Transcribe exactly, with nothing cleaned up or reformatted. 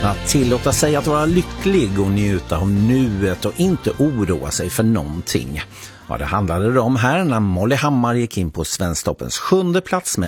Att tillåta sig att vara lycklig och njuta av nuet och inte oroa sig för någonting. Ja, det handlade det om här när Molly Hammar gick in på Svensktoppens sjunde plats med